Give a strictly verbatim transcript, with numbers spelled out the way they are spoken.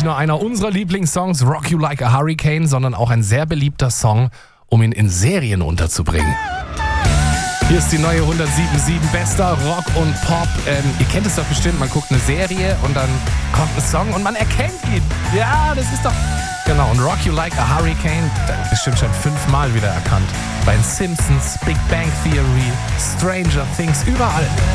nicht nur einer unserer Lieblingssongs, Rock You Like a Hurricane, sondern auch ein sehr beliebter Song, um ihn in Serien unterzubringen. Hier ist die neue hundertsieben Komma sieben bester Rock und Pop. Ähm, ihr kennt es doch bestimmt, man guckt eine Serie und dann kommt ein Song und man erkennt ihn. Ja, das ist doch... Genau, und Rock You Like a Hurricane, das ist bestimmt schon fünfmal wieder erkannt. Bei den Simpsons, Big Bang Theory, Stranger Things, überall.